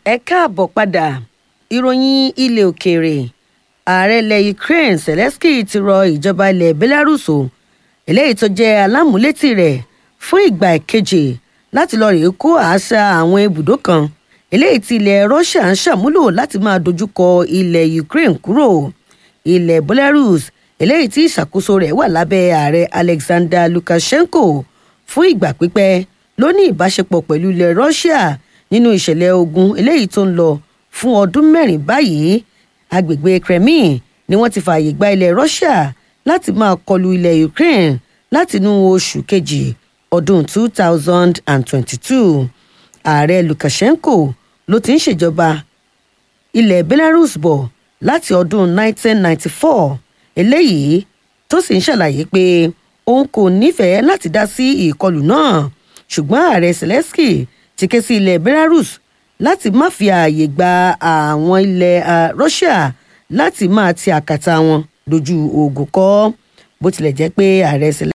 ẹ káàbọ̀ padà ìròyìn ilẹ̀ òkèèrè ààrẹ ilẹ̀ Ukraine Zelensky ti rọ ìjọba ilẹ̀ Belarus eléyìí tó jẹ́ alámúlétì rẹ̀ fún ìgbà kejì láti lọ rèé kó àṣà àwọn ibùdó kan eléyìí tí ilẹ̀ Russia ń ṣàmúlò láti máa dojúkọ ilẹ̀ Ukraine kúrò. Ilẹ̀ Belarus eléyìí tí ìṣàkóso rẹ̀ wà lábẹ́ ààrẹ Alexander Lukashenko fún ìgbà pípẹ́ ló ní ìbáṣepọ̀ pẹ̀lú ilẹ̀ Russia nínú ìṣẹ̀lẹ̀ ogun eléyìí tó ń lọ fún ọdún mẹ́rin báyìí. Agbègbè Crimea ni wọ́n ti fààyè gba ilẹ̀ Russia láti máa kọlu ilẹ̀ Ukraine látinú oṣù kejì ọdún 2022. Ààrẹ Lukashenko ló ti ń ṣèjọba ilẹ̀ Belarus bọ̀ láti ọdún 1994 eléyìí tó sì ń ṣàlàyé pé òun kò nífẹ̀ẹ́ láti dá sí ìkọlù náà, ṣùgbọ́n ààrẹ Zelensky ti ké sí ilẹ̀ Belarus láti má fi ààyè gba àwọn ilẹ̀ Russia láti máa ti àkàtà wọn dojú ogun kọ. Bó tilẹ̀ jẹ́ pé ààrẹ Zelensky